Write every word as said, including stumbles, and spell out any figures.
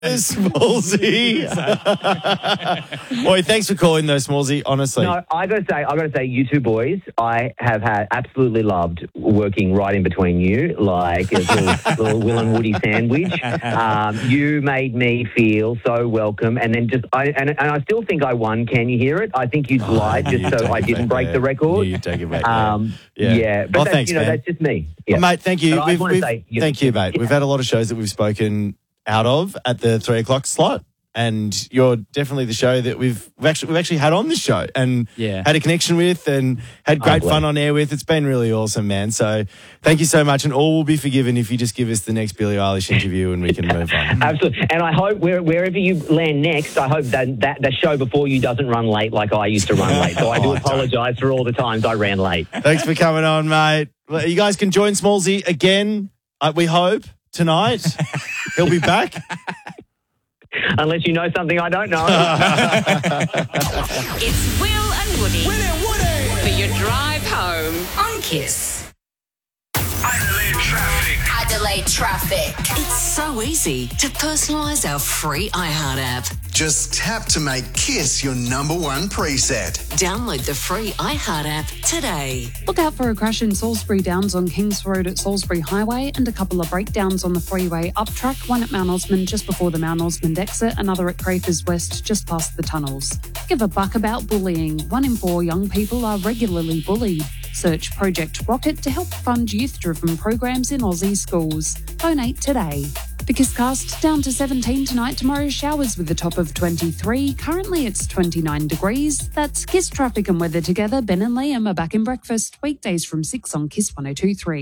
Smallsy. Boy, thanks for calling though, Smallsy, honestly. No, I gotta say, I gotta say, you two boys, I have had absolutely loved working right in between you, like a little, little Will and Woody sandwich. Um, you made me feel so welcome, and then just, I and, and I still think I won. Can you hear it? I think you Oh, lied just so I didn't break there. the record. You take it back. Um, yeah. yeah, but Oh, that's, thanks, you know, man. that's just me. Yeah. Well, mate, thank you. But I We've, wanna we've, say, you- thank you, mate. We've had a lot of shows that we've spoken out of at the three o'clock slot. And you're definitely the show that we've, we've actually we've actually had on the show and Yeah. had a connection with and had great Oh, fun on air with. It's been really awesome, man. So thank you so much, and all will be forgiven if you just give us the next Billie Eilish interview and we can move on. Absolutely. And I hope where, wherever you land next, I hope that, that the show before you doesn't run late like I used to run late. So I do Oh, don't. apologise for all the times I ran late. Thanks for coming on, mate. Well, you guys can join Smallsy again. Uh, we hope tonight. He'll be back. Unless you know something I don't know. It's Will and Woody. Will and Woody. For your drive home on Kiss. Adelaide traffic. Adelaide traffic. It's so easy to personalise our free iHeart app. Just tap to make Kiss your number one preset. Download the free iHeart app today. Look out for a crash in Salisbury Downs on Kings Road at Salisbury Highway and a couple of breakdowns on the freeway up track, one at Mount Osmond just before the Mount Osmond exit, another at Crafers West just past the tunnels. Give a buck about bullying. One in four young people are regularly bullied. Search Project Rocket to help fund youth-driven programs in Aussie schools. Donate today. The Kisscast down to seventeen tonight. Tomorrow showers with a top of twenty-three. Currently it's twenty-nine degrees. That's Kiss traffic and weather together. Ben and Liam are back in breakfast weekdays from six on Kiss one oh two three.